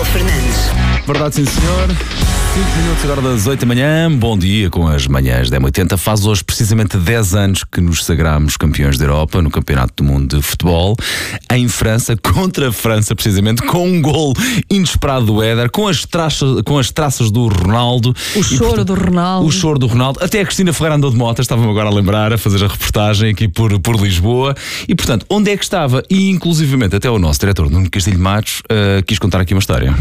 Paulo Fernandes. Verdade, sim, senhor. 5 minutos agora das 8 da manhã. Bom dia com as manhãs da M80. Faz hoje precisamente 10 anos que nos sagramos campeões da Europa no Campeonato do Mundo de Futebol, em França, contra a França, precisamente, com um gol inesperado do Éder, com as traças do Ronaldo. O choro do Ronaldo. O choro do Ronaldo. Até a Cristina Ferreira andou de moto, estava-me agora a lembrar, a fazer a reportagem aqui por Lisboa. E, portanto, onde é que estava? E, inclusivamente, até o nosso diretor, Nuno Castilho Matos, quis contar aqui uma história.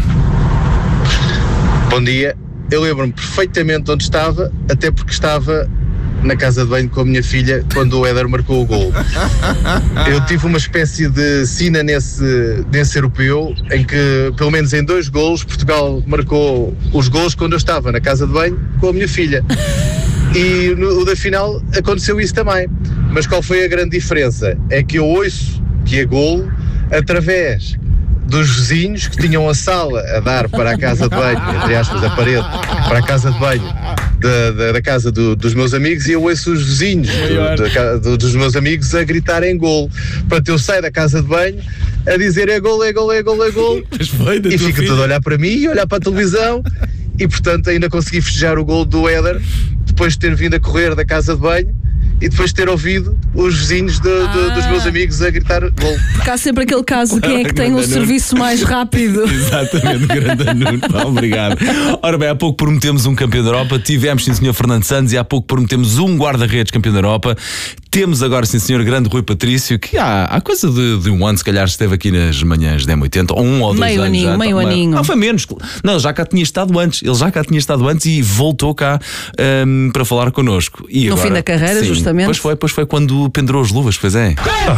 Bom dia, eu lembro-me perfeitamente onde estava, até porque estava na casa de banho com a minha filha quando o Éder marcou o gol. Eu tive uma espécie de sina nesse europeu, em que pelo menos em 2 golos Portugal marcou os golos quando eu estava na casa de banho com a minha filha. E no da final aconteceu isso também. Mas qual foi a grande diferença? É que eu ouço que é golo através dos vizinhos que tinham a sala a dar para a casa de banho, entre aspas, a parede, para a casa de banho da casa dos meus amigos, e eu ouço os vizinhos dos meus amigos a gritarem gol. Portanto, eu saio da casa de banho a dizer é gol, é gol, é gol, é gol, e fica tudo a olhar para mim e olhar para a televisão, e portanto ainda consegui festejar o gol do Éder depois de ter vindo a correr da casa de banho e depois de ter ouvido os vizinhos dos meus amigos a gritar gol. Porque há sempre aquele caso de quem é que tem o serviço mais rápido. Exatamente, grande Nuno. Obrigado. Ora bem, há pouco prometemos um campeão da Europa, tivemos, sim senhor, Fernando Santos, e há pouco prometemos um guarda-redes campeão da Europa. Temos agora, sim senhor, grande Rui Patrício, que há coisa de um ano, se calhar, esteve aqui nas manhãs da M80, ou 1 ou 2 anos já. Meio aninho. Não, foi menos. Não, ele já cá tinha estado antes. e voltou cá para falar connosco. E no agora, fim da carreira, sim, justamente. Pois foi quando pendurou as luvas, pois é.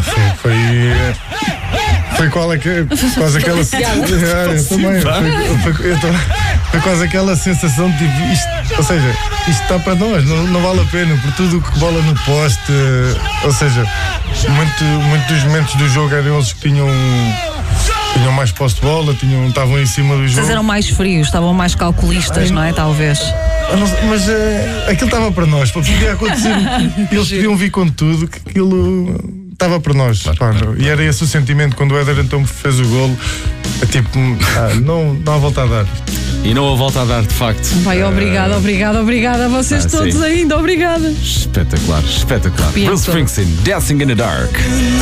Foi quase aquela foi quase aquela sensação de tipo, isto está para nós, não vale a pena, por tudo o que bola no poste, ou seja, muitos dos momentos do jogo eram eles que tinham mais posse de bola, estavam em cima do jogo. Vocês eram mais frios, estavam mais calculistas, não é? Talvez. Mas aquilo estava para nós, podia acontecer, eles podiam vir com tudo, que aquilo estava para nós. Claro. E era esse o sentimento quando o Éder então fez o golo, tipo, não há volta a dar. E não há volta a dar, de facto. Vai, obrigada a vocês todos sim. ainda, obrigada. Espetacular. Bruce Springsteen, Dancing in the Dark.